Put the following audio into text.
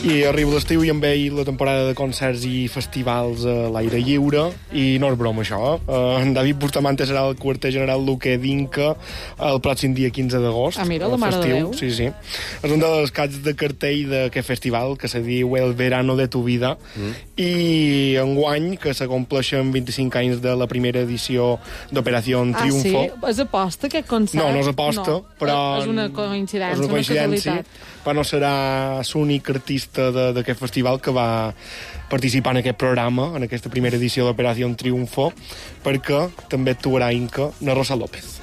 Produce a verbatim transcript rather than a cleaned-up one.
I arriba l'estiu i amb ell la temporada de concerts i festivals a l'aire lliure, i no és broma això, eh? En David Bustamante serà el quarter general Luque d'Inca el pròxim dia quinze d'agost. Ah, mira, la mare de Déu. Sí, sí. És un dels cats de cartell d'aquest festival, que se diu El verano de tu vida, mm. i enguany, que s'acompleixen vint-i-cinc anys de la primera edició d'Operació Triunfo. Ah, sí? És aposta, aquest concert? No, no és aposta, no. però... És una coincidència, és una, coincidència, una casualitat. Però no serà l'únic artista d'aquest festival que va participar en aquest programa, en aquesta primera edició d'Operació Triunfo, perquè també actuarà Inca na Rosa López.